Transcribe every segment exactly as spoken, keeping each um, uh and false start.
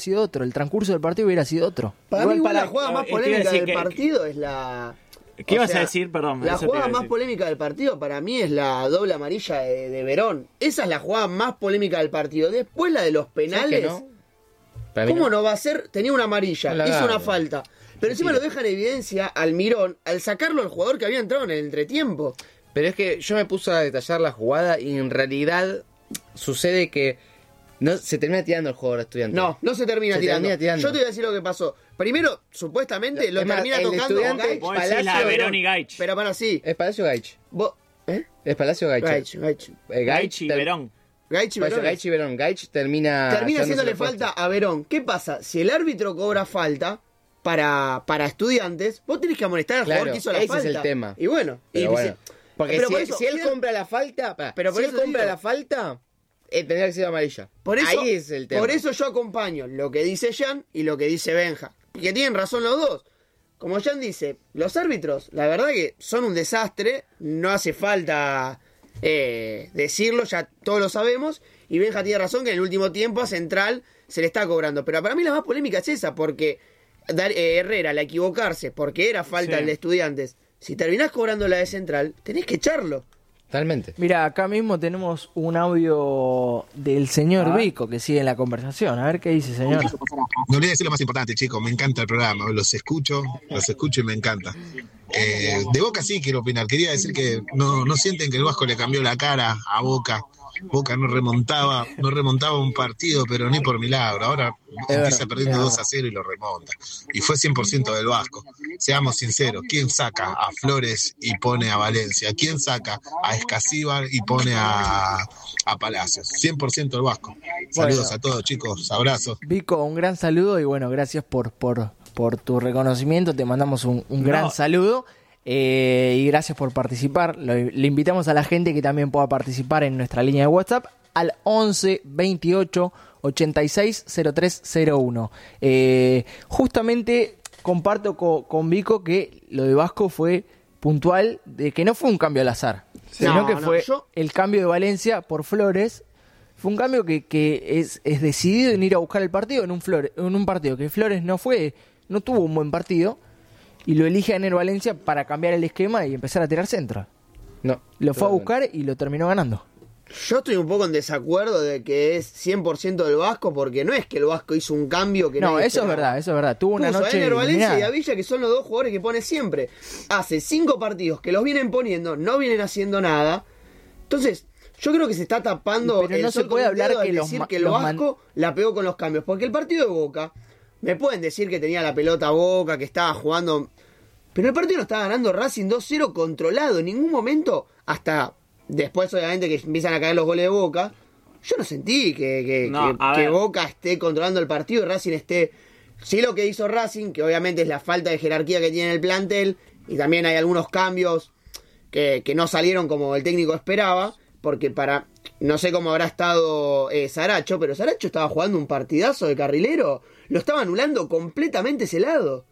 sido otro, el transcurso del partido hubiera sido otro. Para Igual mí para- la jugada más eh, polémica te iba a decir del que- partido es la... ¿Qué o ibas sea, a decir? Perdón. La eso te jugada iba a más decir. polémica del partido para mí es la doble amarilla de, de Verón. Esa es la jugada más polémica del partido. Después la de los penales. ¿Sabes que no? Para mí ¿Cómo no. no va a ser? Tenía una amarilla, No la hizo agarra. una falta. Pero encima lo deja en evidencia Almirón al sacarlo al jugador que había entrado en el entretiempo. Pero es que yo me puse a detallar la jugada y en realidad sucede que no se termina tirando el jugador estudiante. No, no se termina, Se tirando. termina tirando. Yo te voy a decir lo que pasó. Primero, supuestamente, lo Es más, termina el tocando Estudiantes- Gaich. Vos decís la de Palacio- Verón y Gaich. Pero para sí. Es Palacio Gaich. Vos, ¿eh? Es Palacio Gaich. Gaich, Gaich. Eh, Gaich y ter- Verón. Gaich y Palacio Verón. Gaich y Verón. Gaich termina... Termina llevándose haciéndole el puesto. falta a Verón. ¿Qué pasa? Si el árbitro cobra falta para, para Estudiantes, vos tenés que amonestar al Claro, jugador que hizo la ese falta. es el tema. Y bueno, Pero y bueno, dice- porque pero si, por eso, si él si él- compra la falta, pará, Pero por si él eso compra digo- la falta, eh, tendría que ser amarilla. Por eso, Ahí es el tema. por eso yo acompaño lo que dice Jan y lo que dice Benja. Que tienen razón los dos. Como Jan dice, los árbitros, la verdad que son un desastre. No hace falta eh, decirlo, ya todos lo sabemos. Y Benja tiene razón que en el último tiempo a Central se le está cobrando. Pero para mí la más polémica es esa, porque Dar- eh, Herrera, al equivocarse, porque era falta Sí. el de Estudiantes, si terminás cobrando la de Central, tenés que echarlo. Totalmente. Mira, acá mismo tenemos un audio del señor A ver. Vico que sigue en la conversación. A ver qué dice, señor. No olvidé decir lo más importante, chicos, me encanta el programa, los escucho, los escucho y me encanta. Eh, de Boca sí quiero opinar, quería decir que no, no sienten que el Vasco le cambió la cara a Boca. Boca no remontaba, no remontaba un partido, pero ni por milagro. Ahora Es empieza verdad, perdiendo es dos a cero y lo remonta. Y fue cien por ciento del Vasco. Seamos sinceros, ¿quién saca a Flores y pone a Valencia? ¿Quién saca a Escasíbar y pone a, a Palacios? cien por ciento el Vasco. Saludos Bueno. a todos, chicos, abrazos. Vico, un gran saludo y bueno, gracias por, por, por tu reconocimiento. Te mandamos un, un gran No. saludo eh, y gracias por participar. Lo- le invitamos a la gente que también pueda participar en nuestra línea de WhatsApp al once veintiocho ochenta y seis cero tres cero uno. Eh, justamente comparto co- con Vico que lo de Vasco fue puntual, de que no fue un cambio al azar, sino No, que no, fue yo- el cambio de Valencia por Flores. Fue un cambio que, que es, es decidido en ir a buscar el partido en un Flores, en un partido que Flores no fue, no tuvo un buen partido y lo elige a Ener Valencia para cambiar el esquema y empezar a tirar centro. No. Lo fue a totalmente. buscar y lo terminó ganando. Yo estoy un poco en desacuerdo de que es cien por ciento del Vasco, porque no es que el Vasco hizo un cambio que No, nadie eso es esperaba. verdad, eso es verdad. Tuvo una Puso a noche Ener Valencia y iluminada. a Villa, que son los dos jugadores que pone siempre. Hace cinco partidos que los vienen poniendo, no vienen haciendo nada. Entonces, yo creo que se está tapando Pero el no sol se puede con un hablar dedo al que los decir ma- que el los man- Vasco la pegó con los cambios. Porque el partido de Boca, me pueden decir que tenía la pelota Boca, que estaba jugando... Pero el partido lo estaba ganando Racing dos cero controlado. En ningún momento, hasta después obviamente que empiezan a caer los goles de Boca, yo no sentí que, que, No, que- a que ver. Boca esté controlando el partido y Racing esté... Sí, lo que hizo Racing, que obviamente es la falta de jerarquía que tiene el plantel, y también hay algunos cambios que, que no salieron como el técnico esperaba, porque para... No sé cómo habrá estado eh, Saracho, pero Saracho estaba jugando un partidazo de carrilero, lo estaba anulando completamente ese lado.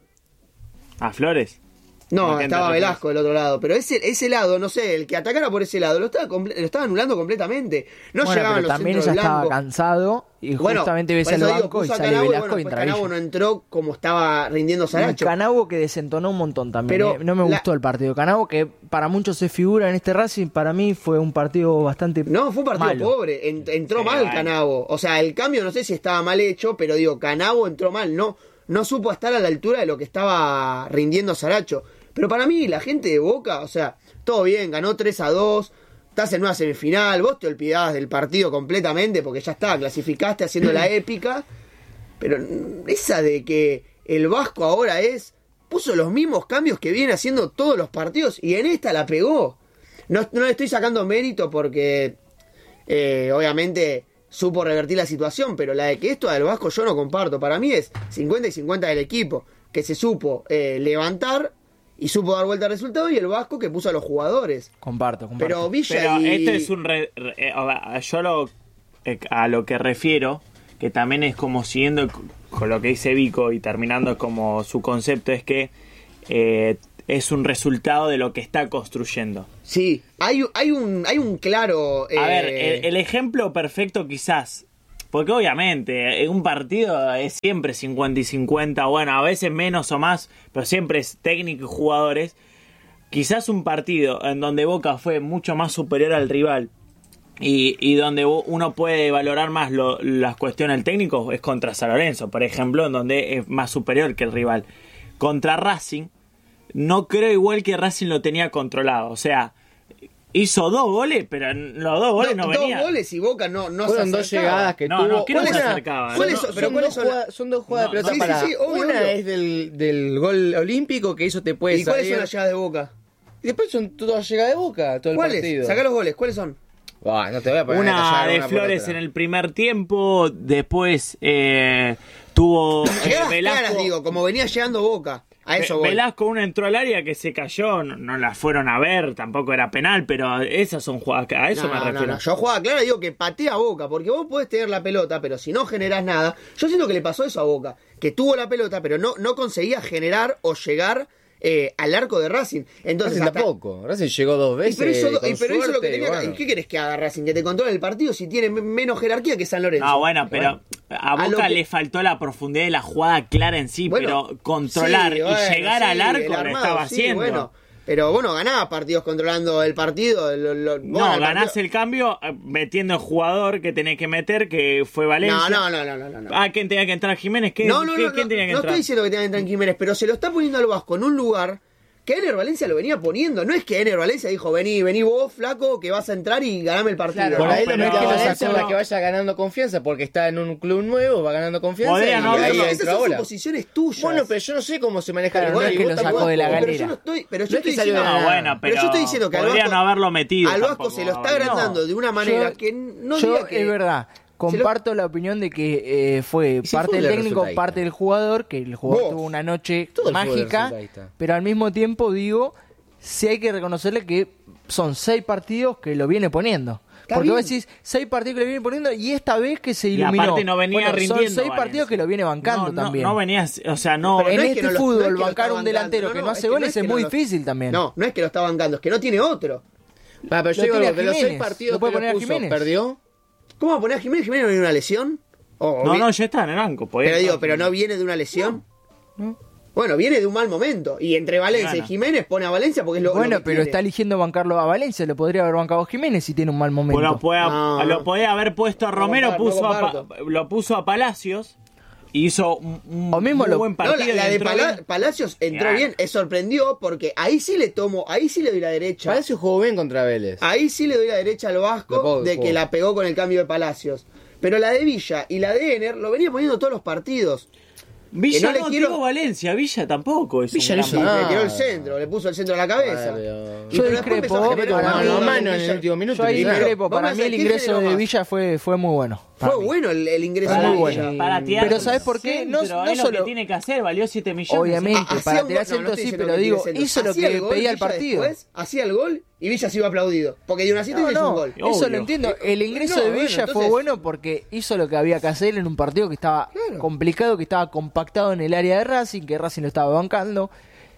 ¿A Flores? No, ¿A quién te estaba refieres? Velasco del otro lado, pero ese, ese lado, no sé, el que atacara por ese lado, lo estaba, comple- lo estaba anulando completamente. No Bueno, llegaban pero los también centros ya estaba blancos. cansado y Bueno, justamente ves por al eso digo, banco y puso a sale Canavo, Velasco bueno, y después entra Canavo Villa. no entró como estaba rindiendo Saracho. Canavo que desentonó un montón también. Pero eh. No me la- gustó el partido. Canavo que para muchos se figura en este Racing, para mí fue un partido bastante No, fue un partido malo. pobre. En- entró Sí, mal bueno. Canavo. O sea, el cambio no sé si estaba mal hecho, pero digo, Canavo entró mal. No, no supo estar a la altura de lo que estaba rindiendo Saracho. Pero para mí, la gente de Boca, o sea, todo bien, ganó tres a dos. Estás en una semifinal. Vos te olvidabas del partido completamente porque ya está, clasificaste haciendo la épica. Pero mm, esa de que el Vasco ahora es. Puso los mismos cambios que viene haciendo todos los partidos y en esta la pegó. No, no le estoy sacando mérito porque eh, obviamente supo revertir la situación, pero la de que esto del Vasco yo no comparto. Para mí es cincuenta y cincuenta del equipo, que se supo eh, levantar y supo dar vuelta al resultado, y el Vasco que puso a los jugadores. Comparto, comparto. Pero Villa Pero y... esto es un... re- re- eh, a- yo lo, eh, a lo que refiero, que también es como siguiendo c- con lo que dice Vico y terminando como su concepto, es que eh, es un resultado de lo que está construyendo. Sí, hay, hay, un, hay un claro... A ver, eh, el, el ejemplo perfecto quizás Porque obviamente un partido es siempre cincuenta y cincuenta, bueno, a veces menos o más, pero siempre es técnico y jugadores. Quizás un partido en donde Boca fue mucho más superior al rival y, y donde uno puede valorar más lo, las cuestiones del técnico es contra San Lorenzo, por ejemplo, en donde es más superior que el rival. Contra Racing, no creo igual que Racing lo tenía controlado, o sea... Hizo dos goles, pero los dos goles no, no venían. Dos goles y Boca no, no Fueron se dos llegadas que no, tuvo. No, que no se Una- acercaban. ¿cuáles Son, son- pero son ¿cuáles dos jugadas- son dos jugadas No, de pelota sí, sí, paradas. sí, obvio, Una obvio. es del, del gol olímpico, que eso te puede ¿Y cuáles salir. son las llegadas de Boca? Y después son todas llegadas de Boca, todo el ¿Cuáles? partido. Sacá los goles, ¿cuáles son? Ah, no te voy a poner a Una detallar de una por Flores otra. en el primer tiempo, después eh, tuvo eh, Llegadas Velasco. claras, digo, como venía llegando Boca. A eso Ve- voy. Velasco una entró al área que se cayó, no, no la fueron a ver, tampoco era penal, pero esas son jugadas, a eso No, me no, refiero. no, yo jugaba clara, digo que patea a Boca, porque vos podés tener la pelota, pero si no generás nada, yo siento que le pasó eso a Boca, que tuvo la pelota, pero no, no conseguía generar o llegar eh, al arco de Racing. Entonces, Racing hasta- tampoco. Racing llegó dos Y veces. pero eso, con y pero eso es lo que suerte, tenía que- bueno. ¿y ¿Qué querés que haga Racing? Que te controle el partido si tiene m- menos jerarquía que San Lorenzo. No, bueno, pero a A Boca lo que- le faltó la profundidad de la jugada clara en sí, Bueno, pero controlar sí, y bueno, llegar sí, al arco el lo armado, estaba sí, haciendo. bueno, pero bueno, ganabas partidos controlando el partido. lo- lo- No, bueno, el ganás partido- el cambio eh, metiendo el jugador que tenés que meter, que fue Valencia. No, no, no, no, no, no. Ah, ¿quién tenía que entrar? ¿Jiménez? ¿Qué, No, no, qué- no, ¿Quién no, tenía que no entrar? estoy diciendo que tenga que entrar en Jiménez, pero se lo está poniendo al Vasco en un lugar que Ener Valencia lo venía poniendo. No es que Ener Valencia dijo, vení, vení vos, flaco, que vas a entrar y ganame el partido. Claro, Por No, ahí lo pero mete a eso Valencia no- para que vaya ganando confianza, porque está en un club nuevo, va ganando confianza. Podría y no ahí haberlo- Esas entra son ahora. suposiciones tuyas. Bueno, pero yo no sé cómo se maneja Claro, el no es rey. que Vos lo sacó tampoco- de la Pero galera. yo no estoy, pero yo No es estoy que salió de diciendo, la No, nada. bueno, pero pero, yo estoy diciendo que al podrían Vasco- no haberlo metido. al Vasco tampoco. se lo está No. agrandando de una manera Yo- que no yo, diga que... es verdad, comparto la opinión de que eh, fue Y si parte fue del de técnico, resultadista. parte del jugador, que el jugador Vos. tuvo una noche Todo el fútbol es mágica, resultadista. pero al mismo tiempo digo, sí hay que reconocerle que son seis partidos que lo viene poniendo. Está Porque vos bien. decís, seis partidos que lo viene poniendo y esta vez que se Y iluminó. aparte no venía Bueno, rindiendo. son seis Valencia. partidos que lo viene bancando No, no, también. No venía, o sea, no. Pero en no es este que no lo- fútbol, no es que lo bancar está un delantero bancando, que no, no no, hace es que no goles es es que muy no lo- difícil también. No, no es que lo está bancando, es que no tiene otro. Ah, pero Lo yo digo tiene algo, de los seis Jiménez, partidos lo puede que poner a lo puso, Jiménez. perdió. ¿Cómo va a poner a Jiménez? ¿Jiménez no viene de una lesión? O- No, vi- no, ya está en el banco. podía Pero digo, estar. pero no viene de una lesión. Bueno, viene de un mal momento. Y entre Valencia y Gana. Jiménez pone a Valencia porque es lo, Bueno, lo que pero tiene. está eligiendo bancarlo a Valencia, lo podría haber bancado Jiménez si tiene un mal momento. Bueno, puede- No, lo no. podía haber puesto a No Romero, comparto, no puso a Pa- comparto. lo puso a Palacios y hizo un, un O mismo muy lo- buen No, partido. la, la y de entró Pala- bien. Palacios entró Claro. bien, eh, sorprendió porque ahí sí le tomo, ahí sí le doy la derecha. Palacio jugó bien contra Vélez. Ahí sí le doy la derecha al Lo Vasco puedo- de que puedo. la pegó con el cambio de Palacios. Pero la de Villa y la de Ener lo venía poniendo todos los partidos. Villa que no no, le quiero- digo Valencia, Villa tampoco. Es Villa un no gran hizo nada. Le tiró el centro, le puso el centro a la cabeza. Claro. Y Yo pero después discrepo, empezó a generar para una mí- duda mano a con mano en el Villa. último minuto. Yo ahí Claro. discrepo, Vamos para a mí ver, el ¿quién ingreso generó de más? Villa fue, fue muy bueno. para Fue mí. bueno el, el ingreso Para de mí, Villa. bueno. Para tirar Pero ¿sabes por qué? No- centro, no es lo solo- que tiene que hacer, valió siete millones. Obviamente, Ah, hacía para un tirar gol- no, no centro estoy sí, diciendo pero que digo, tire centro. hizo lo Hacía que el gol, pedía el Villa partido. después hacía el gol y Villa se iba aplaudido. Porque de una asistencia No, hizo un no, gol. eso Obvio. lo entiendo. El ingreso No, de bueno, Villa fue entonces- bueno porque hizo lo que había que hacer en un partido que estaba Claro. complicado, que estaba compactado en el área de Racing, que Racing lo estaba bancando.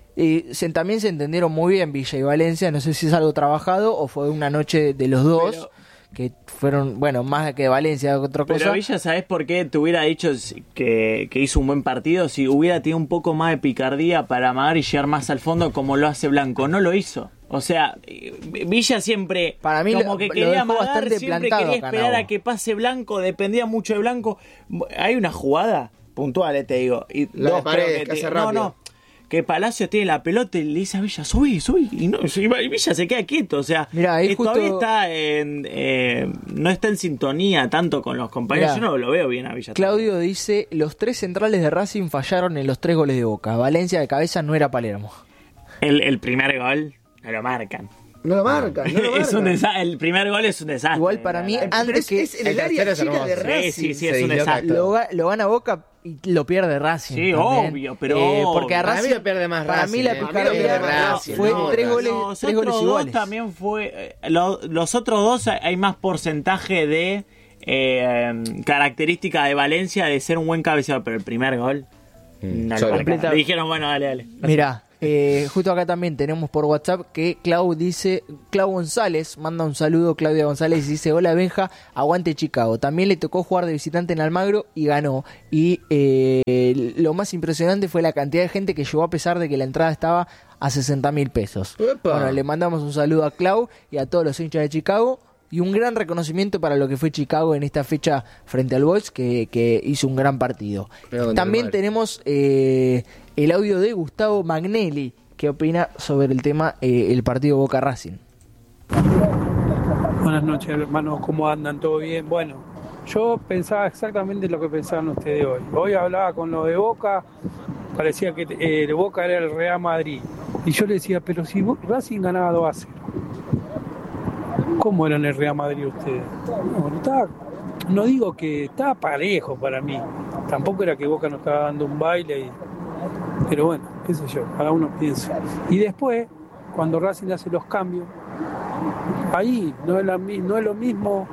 Y se, también se entendieron muy bien Villa y Valencia. No sé si es algo trabajado o fue una noche de los dos. Pero- que fueron, bueno, más que Valencia, otra cosa. Pero Villa, ¿sabes por qué te hubiera dicho que, que hizo un buen partido? Si hubiera tenido un poco más de picardía para amagar y llegar más al fondo como lo hace Blanco. No lo hizo. O sea, Villa siempre Para mí como lo- que lo quería dejó amagar, bastante siempre plantado quería a esperar Canavo. a que pase Blanco, dependía mucho de Blanco. Hay una jugada puntual, eh, te digo. Y La de dos, Paredes, creo que te- hace no, rápido. no. Que Palacio tiene la pelota y le dice a Villa, subí, subí. Y, no, y Villa se queda quieto. O sea, Mirá, ahí eh, todavía justo- está en, eh, no está en sintonía tanto con los compañeros. Mirá. Yo no lo veo bien a Villa. Claudio dice, los tres centrales de Racing fallaron en los tres goles de Boca. Valencia de cabeza no era Palermo. El, el primer gol no lo marcan. No lo marcan, no lo Es un marcan. desa- el primer gol es un desastre. Igual para mí, La- Pero antes es, que es en el el área tercero es chica de hermoso. Racing. Sí, sí, sí, Se es un disloca desastre. todo. lo, ga- lo gana Boca y lo pierde Racing. Sí, también. obvio, pero Eh, porque a obvio. Para mí Racing, lo pierde más para Racing, mí la eh. Para mí lo pierde picardía Racing, fue no, tres Racing. goles, Los tres goles otros iguales. dos también fue. eh, lo- los otros dos hay- hay más porcentaje de eh, característica de Valencia de ser un buen cabeceador, pero el primer gol. No lo solo. marcan. Completa- Le dijeron, bueno, dale, dale. Mirá, Eh, justo acá también tenemos por WhatsApp que Clau dice, Clau González, manda un saludo, Claudia González, y dice, hola Benja, aguante Chicago. También le tocó jugar de visitante en Almagro y ganó. Y eh, lo más impresionante fue la cantidad de gente que llegó a pesar de que la entrada estaba a sesenta mil pesos. Epa. Bueno, le mandamos un saludo a Clau y a todos los hinchas de Chicago. Y un gran reconocimiento para lo que fue Chicago en esta fecha frente al Boys, que, que hizo un gran partido. También tenemos eh, el audio de Gustavo Magnelli, que opina sobre el tema eh, el partido Boca Racing. Buenas noches, hermanos, ¿cómo andan? ¿Todo bien? Bueno, yo pensaba exactamente lo que pensaban ustedes hoy. Hoy hablaba con lo de Boca, parecía que eh, el Boca era el Real Madrid. Y yo le decía, pero si Racing ganaba dos a cero. ¿Cómo eran el Real Madrid ustedes? No, estaba, no digo que estaba parejo para mí. Tampoco era que Boca nos estaba dando un baile. Y, pero bueno, qué sé yo, cada uno piensa. Y después, cuando Racing hace los cambios, ahí no es, la, no es lo mismo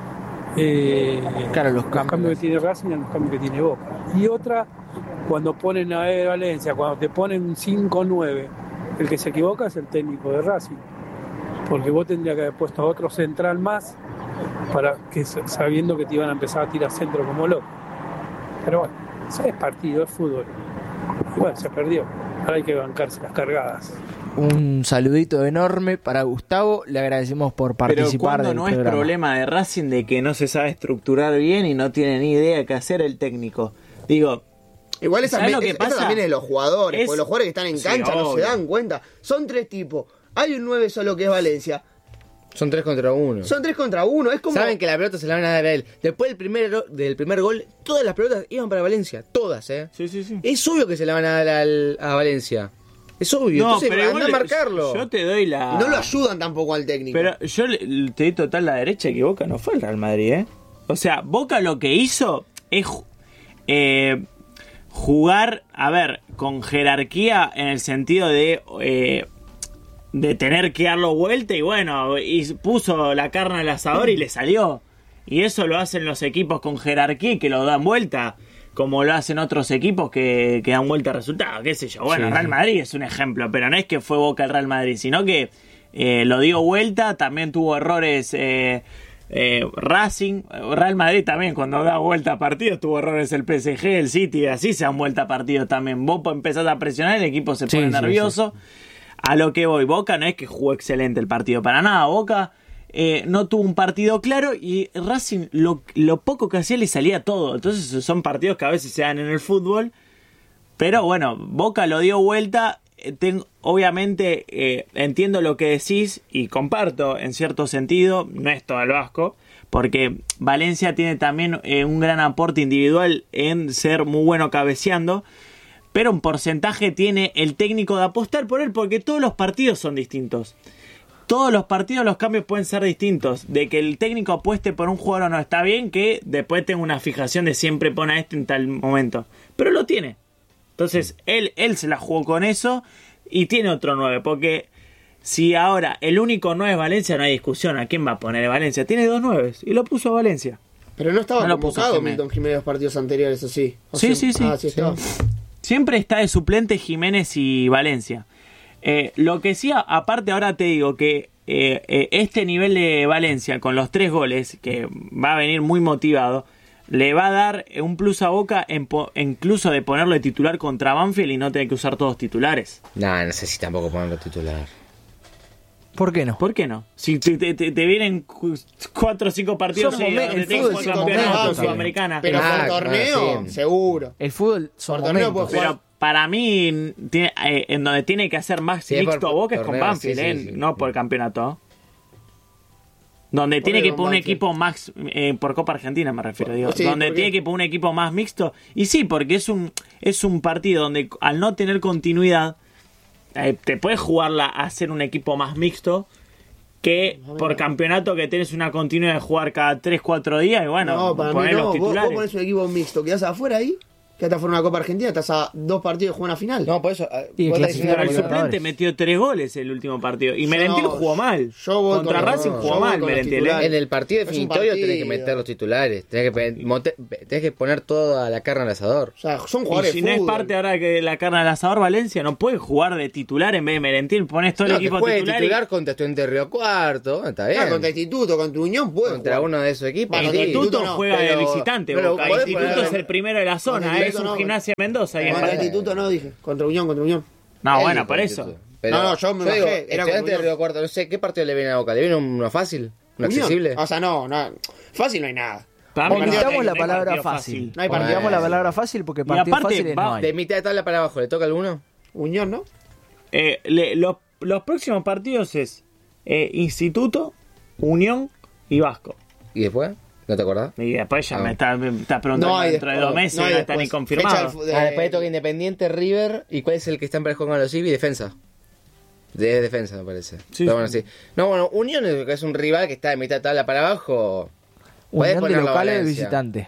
eh, claro, los, los cambios. cambios que tiene Racing a los cambios que tiene Boca. Y otra, cuando ponen a Eder Valencia, cuando te ponen cinco nueve, el que se equivoca es el técnico de Racing. Porque vos tendrías que haber puesto a otro central más para que sabiendo que te iban a empezar a tirar centro como loco. Pero bueno, es partido, es fútbol. Y bueno, se perdió. Ahora hay que bancarse las cargadas. Un saludito enorme para Gustavo, le agradecemos por participar. Pero cuando del no programa. Es problema de Racing de que no se sabe estructurar bien y no tiene ni idea qué hacer el técnico. Digo, igual esa, ¿sabes lo que es, pasa? esa también es de los jugadores, Es- porque los jugadores que están en Sí, cancha no se obvio. dan cuenta. Son tres tipos. Hay un nueve solo que es Valencia. Son tres contra uno. Son tres contra uno. Es como. Saben que la pelota se la van a dar a él. Después del primer, del primer gol, todas las pelotas iban para Valencia. Todas, ¿eh? sí, sí, sí. Es obvio que se la van a dar al- a Valencia. Es obvio. No, Entonces, pero anda igual a marcarlo. Yo te doy la... Y no lo ayudan tampoco al técnico. Pero yo le- te doy total la derecha que Boca no fue el Real Madrid, ¿eh? O sea, Boca lo que hizo es eh, jugar, a ver, con jerarquía en el sentido de eh, de tener que darlo vuelta y bueno, y puso la carne al asador y le salió. Y eso lo hacen los equipos con jerarquía y que lo dan vuelta, como lo hacen otros equipos que, que dan vuelta al resultado, qué sé yo. Bueno, Sí, Real sí. Madrid es un ejemplo, pero no es que fue Boca el Real Madrid, sino que eh, lo dio vuelta, también tuvo errores eh, eh, Racing, Real Madrid también cuando da vuelta a partidos tuvo errores el P S G, el City, así se dan vuelta a partidos también. Vos empezás a presionar, el equipo se Sí, pone sí, nervioso. A lo que voy, Boca no es que jugó excelente el partido, para nada. Boca eh, no tuvo un partido claro y Racing lo, lo poco que hacía le salía todo. Entonces son partidos que a veces se dan en el fútbol. Pero bueno, Boca lo dio vuelta. Eh, ten- obviamente eh, entiendo lo que decís y comparto en cierto sentido. No es todo el Vasco, porque Valencia tiene también eh, un gran aporte individual en ser muy bueno cabeceando. Pero un porcentaje tiene el técnico de apostar por él porque todos los partidos son distintos. Todos los partidos los cambios pueden ser distintos. De que el técnico apueste por un jugador o no está bien, que después tenga una fijación de siempre pone a este en tal momento. Pero lo tiene. Entonces él, él se la jugó con eso y tiene otro nueve. Porque si ahora el único nueve es Valencia, no hay discusión. ¿A quién va a poner Valencia? Tiene dos nueves y lo puso a Valencia. Pero no estaba No lo puso convocado Jiménez. Milton Jiménez los partidos anteriores, ¿o sí? ¿O Sí, sí, sí. Ah, sí, estaba. Siempre está de suplente Jiménez y Valencia. Eh, lo que sí, aparte ahora te digo que eh, eh, este nivel de Valencia con los tres goles, que va a venir muy motivado, le va a dar un plus a Boca en po- incluso de ponerlo de titular contra Banfield y no tener que usar todos titulares. Nah, no sé si tampoco ponerlo titular. ¿Por qué no? ¿Por qué no? Si te, te- te- te vienen cu- cuatro o cinco partidos Son seguidos momen- donde el tenés fútbol un son campeonato momentos sudamericana. Pero Ah, por torneo, claro, sí. seguro. El fútbol son Por torneo momentos. puede jugar. Pero para mí, tiene- eh, en donde tiene que hacer más Sí, es mixto por- a Boca es por con torneo, Banfield, sí, sí, eh, sí. no por campeonato. Donde ¿Por tiene qué que con poner un Banfield? equipo más, eh, por Copa Argentina me refiero, digo. Sí, donde ¿por qué? tiene que poner un equipo más mixto. Y sí, porque es un, es un partido donde al no tener continuidad, eh, te puedes jugarla a hacer un equipo más mixto que por campeonato que tienes una continuidad de jugar cada tres cuatro días y bueno, No, para mí poner no. los Vos, vos titulares. ponés un equipo mixto, quedás afuera ahí. Quedaste fuera de una Copa Argentina, estás a dos partidos de jugar una final. No, por eso. ah, Y vos tenés clasificar Pero el a que- Libertadores. suplente metió tres goles el último partido. Y Yo Merentiel no, jugó mal. yo voy Contra con los- Racing no, jugó yo voy mal con los Merentiel. ¿eh? titulares. En el partido Es un definitorio tenés que partido. meter los titulares. Tenés que, pe- monte- tenés que poner toda la carne al asador. O sea, son Y jugadores si de no es fútbol. parte ahora que la carne al asador, Valencia no puede jugar de titular en vez de Merentiel. Pones todo No, el que equipo juegue titular. y- titular contra Estudiantes de Río Cuarto. Está bien. Ah, contra Instituto, contra Unión puede Contra jugar. uno de esos equipos. Va, El contra sí. Instituto Instituto no, juega de pero- visitante. pero Boca. podés Instituto poner- es el primero de la zona. Contra Es Instituto un no. gimnasia Mendoza. ahí en Contra Valencia. Instituto no, dije. Contra Unión, contra Unión. No, Él bueno, dijo por el eso. Instituto. Pero, No, no, yo me bajé, digo, era Estudiantes como de yo. Río Cuarto, no sé, ¿qué partido le viene a Boca? ¿Le viene uno fácil? ¿Un Unión. accesible? O sea, no, no. Fácil no hay nada. Para mí no Omitamos hay- la no hay palabra partido fácil. No hay Omitamos partido. la palabra fácil porque Y partidos aparte fáciles va no hay. De mitad de tabla para abajo, ¿le toca alguno? Unión, ¿no? Eh, le- los, los próximos partidos es eh, Instituto, Unión y Vasco. ¿Y después? ¿No te acordás? Y después ya Ah. me estás me está preguntando No hay dentro de después, dos meses, no hay no está ni después. confirmado. Fecha de- Ah, después le toca Independiente, River. ¿Y cuál es el que está en parejo con los Civi? Defensa. De defensa, me parece. Sí, Pero sí. bueno, sí. No, bueno, Unión es es un rival que está de mitad de tabla para abajo. Podés Unión de ponerlo a local y de Valencia. visitante.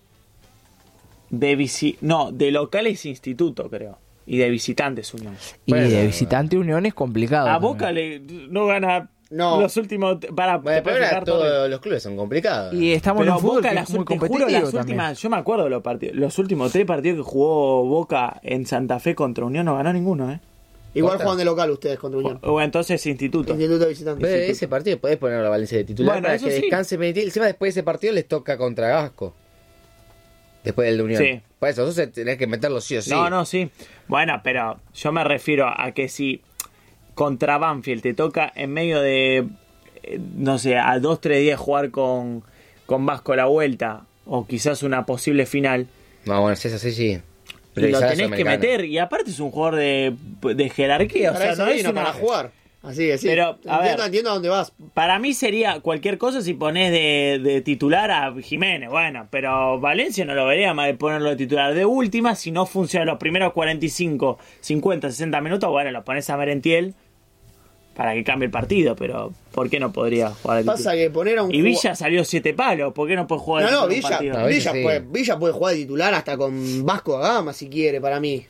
De visi no, de local es Instituto, creo. Y de visitantes Unión. Y Bueno, de visitante Unión es complicado. A también. Boca le no gana No. los últimos para Bueno, te pero puedo ahora explicar todo. todos los clubes son complicados. Y estamos en Pero un fútbol Boca que las, es muy ul- te juro, competitivo las también. últimas, yo me acuerdo de los partidos, los últimos tres partidos que jugó Boca en Santa Fe contra Unión no ganó ninguno, ¿eh? Igual Corta. juegan de local ustedes contra Unión. O entonces Instituto. Instituto de visitante. Ve, ese partido podés ponerlo a Valencia de titular Bueno, para eso que sí. descanse Merentiel. Encima después de ese partido les toca contra Gasco. Después del de Unión. Sí. Por eso, entonces tenés que meterlo sí o sí. No, no, sí. Bueno, pero yo me refiero a que si contra Banfield te toca en medio de, eh, no sé, a dos, tres días jugar con, con Vasco la vuelta, o quizás una posible final, No, bueno, si es así, sí. y lo Priorizar a tenés que Sudamericana. meter, y aparte es un jugador de, de jerarquía, o Para sea, eso no es vino, una... para jugar. Así que sí. Pero, a entiendo, ver. entiendo a dónde vas. Para mí sería cualquier cosa si pones de, de titular a Jiménez, bueno, pero Valencia no lo vería mal de ponerlo de titular. De última, si no funciona los primeros cuarenta y cinco, cincuenta, sesenta minutos, bueno, lo pones a Merentiel para que cambie el partido, pero ¿por qué no podría jugar de Pasa titular? que poner a un Y Villa jugador- salió siete palos, ¿por qué no puede jugar de No, no, titular un Villa, partido? No, Villa Villa, sí. puede, Villa puede jugar de titular hasta con Vasco da Gama si quiere, para mí.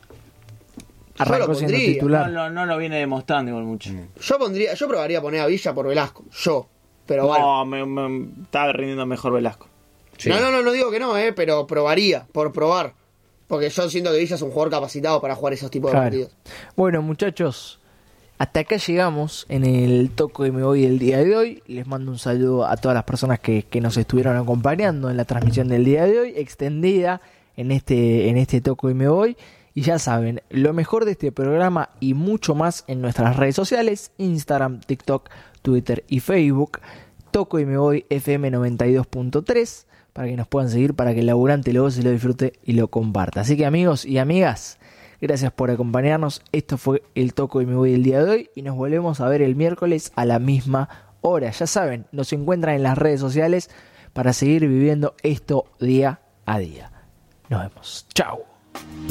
Yo Arrancó lo siendo pondría. titular. No, lo- no lo viene demostrando igual mucho. Yo pondría, yo probaría a poner a Villa por Velasco. Yo. Pero bueno. No, me, me- estaba rindiendo mejor Velasco. Sí. No, no, no, no digo que no, eh, pero probaría, por probar. Porque yo siento que Villa es un jugador capacitado para jugar esos tipos de Claro. partidos. Bueno, muchachos, hasta acá llegamos en el Toco y Me Voy del día de hoy. Les mando un saludo a todas las personas que, que nos estuvieron acompañando en la transmisión del día de hoy, extendida en este, en este Toco y Me Voy. Y ya saben, lo mejor de este programa y mucho más en nuestras redes sociales, Instagram, TikTok, Twitter y Facebook. Toco y Me Voy F M noventa y dos punto tres, para que nos puedan seguir, para que el laburante lo goce, lo disfrute y lo comparta. Así que amigos y amigas, gracias por acompañarnos. Esto fue el Toco y Me Voy del día de hoy y nos volvemos a ver el miércoles a la misma hora. Ya saben, nos encuentran en las redes sociales para seguir viviendo esto día a día. Nos vemos. Chao.